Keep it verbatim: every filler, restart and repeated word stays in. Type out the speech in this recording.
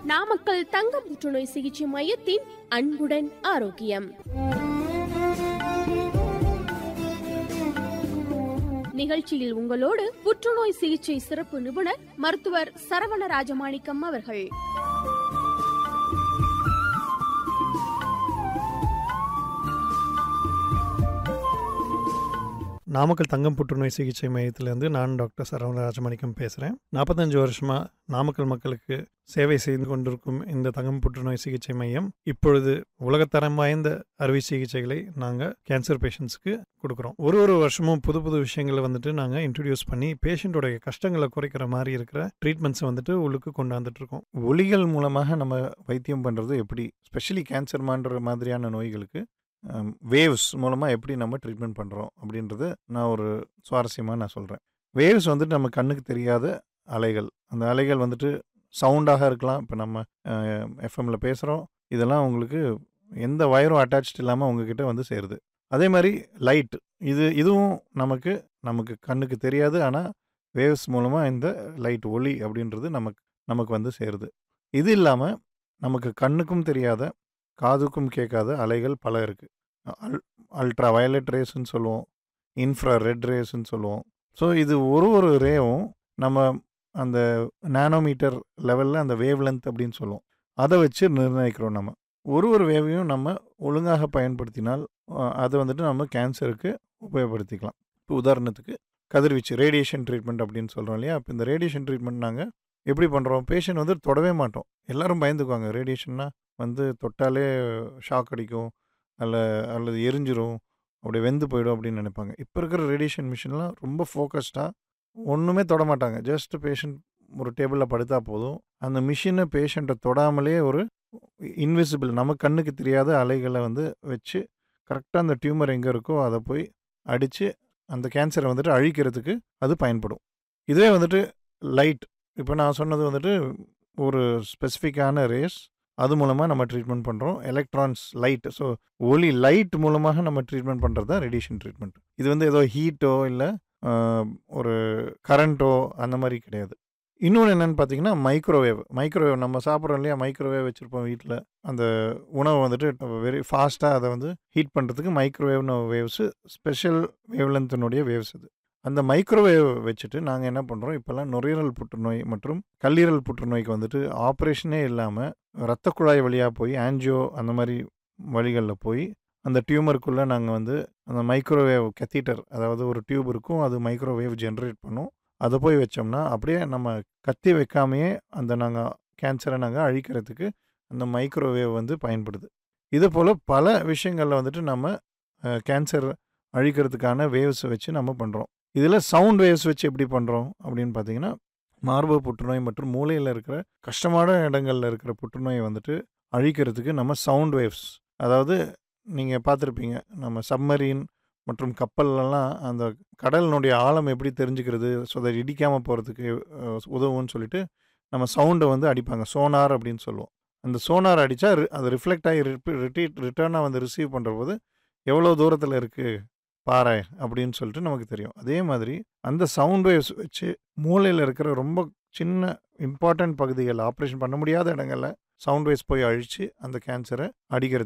நாமக்கல் தங்க புற்றுநோய் சிகிச்சை மையத்தின் அன்புடன் ஆரோக்கியம் நிகழ்ச்சியில் உங்களோடு புற்றுநோய் சிகிச்சை சிறப்பு நிபுணர் மருத்துவர் சரவண ராஜமாணிக்கம் அவர்கள். நாமக்கல் தங்கம் புற்றுநோய் சிகிச்சை மையத்திலேருந்து நான் டாக்டர் சரவண ராஜமாணிக்கம் பேசுகிறேன். நாற்பத்தஞ்சு வருஷமாக நாமக்கல் மக்களுக்கு சேவை செய்து கொண்டிருக்கும் இந்த தங்கம் புற்றுநோய் சிகிச்சை மையம் இப்பொழுது உலகத்தரம் வாய்ந்த அறுவை சிகிச்சைகளை நாங்கள் கேன்சர் பேஷண்ட்ஸ்க்கு கொடுக்குறோம். ஒரு ஒரு வருஷமும் புது புது விஷயங்களை வந்துட்டு நாங்கள் இன்ட்ரடியூஸ் பண்ணி பேஷண்ட்டோடைய கஷ்டங்களை குறைக்கிற மாதிரி இருக்கிற ட்ரீட்மெண்ட்ஸை வந்துட்டு உள்ளுக்கு கொண்டாந்துட்டு இருக்கோம். ஒலிகள் மூலமாக நம்ம வைத்தியம் பண்ணுறது எப்படி, ஸ்பெஷலி கேன்சர் மான்ற மாதிரியான நோய்களுக்கு வேவ்ஸ் மூலமாக எப்படி நம்ம ட்ரீட்மெண்ட் பண்ணுறோம் அப்படின்றது நான் ஒரு சுவாரஸ்யமாக நான் சொல்கிறேன். வேவ்ஸ் வந்துட்டு நம்ம கண்ணுக்கு தெரியாத அலைகள். அந்த அலைகள் வந்துட்டு சவுண்டாக இருக்கலாம். இப்போ நம்ம எஃப்எம்மில் பேசுகிறோம், இதெல்லாம் உங்களுக்கு எந்த வயரும் அட்டாச்ட் இல்லாமல் உங்ககிட்ட வந்து சேருது. அதே மாதிரி லைட், இது இதுவும் நமக்கு நமக்கு கண்ணுக்கு தெரியாது, ஆனால் வேவ்ஸ் மூலமாக இந்த லைட் ஒளி அப்படின்றது நமக்கு நமக்கு வந்து சேருது. இது இல்லாமல் நமக்கு கண்ணுக்கும் தெரியாத காதுக்கும் கேட்காத அலைகள் பல இருக்குது. அல் அல்ட்ரா வயலட் ரேஸ்ன்னு சொல்லுவோம், இன்ஃப்ரா ரெட் ரேஸ்ன்னு சொல்லுவோம். ஸோ இது ஒரு ஒரு ரேவும் நம்ம அந்த நானோமீட்டர் லெவலில் அந்த வேவ் லென்த் அப்படின்னு சொல்லுவோம், அதை வச்சு நிர்ணயிக்கிறோம். நம்ம ஒரு ஒரு வேவையும் நம்ம ஒழுங்காக பயன்படுத்தினால் அதை வந்துட்டு நம்ம கேன்சருக்கு உபயோகப்படுத்திக்கலாம். இப்போ உதாரணத்துக்கு கதிர்வீச்சு ரேடியேஷன் ட்ரீட்மெண்ட் அப்படின்னு சொல்கிறோம் இல்லையா. இப்போ இந்த ரேடியேஷன் ட்ரீட்மெண்ட் நாங்கள் எப்படி பண்ணுறோம், பேஷண்ட் வந்து தொடவே மாட்டோம். எல்லோரும் பயந்துக்குவாங்க, ரேடியேஷன்னா வந்து தொட்டாலே ஷாக் அடிக்கும், அல்ல அல்லது எரிஞ்சிரும், அப்படி வெந்து போயிடும் அப்படின்னு நினைப்பாங்க. இப்போ இருக்கிற ரேடியேஷன் மிஷின்லாம் ரொம்ப ஃபோக்கஸ்டாக ஒன்றுமே தொட மாட்டாங்க. ஜஸ்ட் பேஷண்ட் ஒரு டேபிளில் படுத்தா போதும், அந்த மிஷினை பேஷண்ட்டை தொடாமலே ஒரு இன்விசிபிள் நம்ம கண்ணுக்கு தெரியாத அலைகளை வந்து வச்சு கரெக்டாக அந்த டியூமர் எங்கே இருக்கோ அதை போய் அடித்து அந்த கேன்சரை வந்துட்டு அழிக்கிறதுக்கு அது பயன்படும். இதே வந்துட்டு லைட், இப்போ நான் சொன்னது வந்துட்டு ஒரு ஸ்பெசிஃபிக்கான ரேஸ், அது மூலமாக நம்ம ட்ரீட்மெண்ட் பண்ணுறோம். எலக்ட்ரான்ஸ் லைட், ஸோ ஒலி லைட் மூலமாக நம்ம ட்ரீட்மெண்ட் பண்ணுறது தான் ரேடியேஷன் ட்ரீட்மெண்ட். இது வந்து ஏதோ ஹீட்டோ இல்லை ஒரு கரண்ட்டோ அந்த மாதிரி கிடையாது. இன்னொன்று என்னென்னு பார்த்தீங்கன்னா மைக்ரோவேவ். மைக்ரோவேவ் நம்ம சாப்பிட்றோம் இல்லையா, மைக்ரோவேவ் வச்சுருப்போம் வீட்டில். அந்த உணவை வந்துட்டு வெரி ஃபாஸ்ட்டாக அதை வந்து ஹீட் பண்ணுறதுக்கு மைக்ரோவேவ்னு வேவ்ஸு, ஸ்பெஷல் வேவ்லென்த்தினுடைய வேவ்ஸ் அது. அந்த மைக்ரோவேவ் வச்சுட்டு நாங்கள் என்ன பண்ணுறோம், இப்போல்லாம் நுரையீரல் புற்றுநோய் மற்றும் கல்லீரல் புற்றுநோய்க்கு வந்துட்டு ஆப்ரேஷனே இல்லாமல் இரத்த குழாய் வழியாக போய் ஆன்ஜியோ அந்த மாதிரி வழிகளில் போய் அந்த டியூமருக்குள்ளே நாங்கள் வந்து அந்த மைக்ரோவேவ் கெத்தீட்டர், அதாவது ஒரு டியூப் இருக்கும், அது மைக்ரோவேவ் ஜென்ரேட் பண்ணும். அதை போய் வச்சோம்னா அப்படியே நம்ம கத்தி வைக்காமையே அந்த நாங்கள் கேன்சரை நாங்கள் அழிக்கிறதுக்கு அந்த மைக்ரோவேவ் வந்து பயன்படுது. இது போல் பல விஷயங்களில் வந்துட்டு நம்ம கேன்சர் அழிக்கிறதுக்கான வேவ்ஸ் வச்சு நம்ம பண்ணுறோம். இதில் சவுண்ட் வேவ்ஸ் வச்சு எப்படி பண்ணுறோம் அப்படின்னு பார்த்தீங்கன்னா, மார்பக புற்றுநோய் மற்றும் மூளையில் இருக்கிற கஷ்டமான இடங்களில் இருக்கிற புற்றுநோயை வந்துட்டு அழிக்கிறதுக்கு நம்ம சவுண்ட் வேவ்ஸ், அதாவது நீங்கள் பார்த்துருப்பீங்க நம்ம சப்மரீன் மற்றும் கப்பல்லாம் அந்த கடலினுடைய ஆழம் எப்படி தெரிஞ்சுக்கிறது, ஸோ அதை இடிக்காமல் போகிறதுக்கு உதவுன்னு சொல்லிட்டு நம்ம சவுண்டை வந்து அடிப்பாங்க, சோனார் அப்படின்னு சொல்லுவோம். அந்த சோனார் அடித்தா அது ரிஃப்ளெக்ட் ஆகி ரிட்டீட் ரிட்டர்னாக வந்து ரிசீவ் பண்ணுற போது எவ்வளோ தூரத்தில் இருக்குது பாறை அப்படின்னு சொல்லிட்டு நமக்கு தெரியும். அதே மாதிரி அந்த சவுண்ட் வேவ்ஸ் வச்சு மூளையில் இருக்கிற ரொம்ப சின்ன இம்பார்ட்டன்ட் பகுதிகள், ஆப்ரேஷன் பண்ண முடியாத இடங்களில் சவுண்ட் வேவ்ஸ் போய் அழித்து அந்த கேன்சரை அடிக்கிறது.